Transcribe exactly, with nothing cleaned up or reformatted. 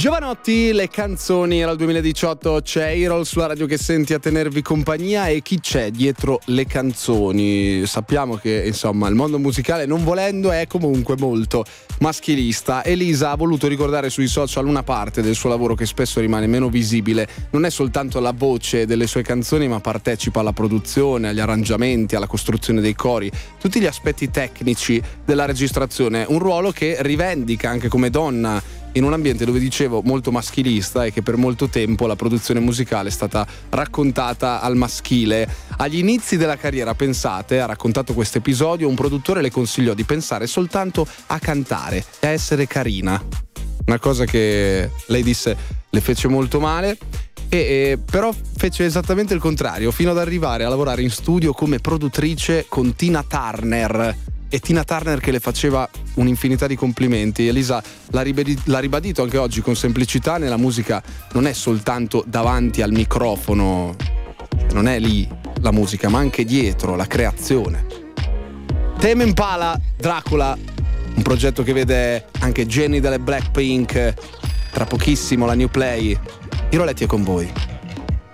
Giovanotti, le canzoni, era il duemiladiciotto, c'è Erol sulla radio che senti a tenervi compagnia. E chi c'è dietro le canzoni? Sappiamo che insomma il mondo musicale, non volendo, è comunque molto maschilista. Elisa ha voluto ricordare sui social una parte del suo lavoro che spesso rimane meno visibile. Non è soltanto la voce delle sue canzoni, ma partecipa alla produzione, agli arrangiamenti, alla costruzione dei cori, tutti gli aspetti tecnici della registrazione. Un ruolo che rivendica anche come donna in un ambiente dove, dicevo, molto maschilista, e che per molto tempo la produzione musicale è stata raccontata al maschile. Agli inizi della carriera, pensate, ha raccontato questo episodio, un produttore le consigliò di pensare soltanto a cantare e a essere carina. Una cosa che lei disse le fece molto male, e, e però fece esattamente il contrario, fino ad arrivare a lavorare in studio come produttrice con Tina Turner. E Tina Turner che le faceva un'infinità di complimenti. Elisa l'ha ribadito, l'ha ribadito anche oggi con semplicità: nella musica non è soltanto davanti al microfono, non è lì la musica, ma anche dietro, la creazione. Tame Impala, Dracula, un progetto che vede anche Jenny delle Blackpink, tra pochissimo la New Play. I Roletti è con voi.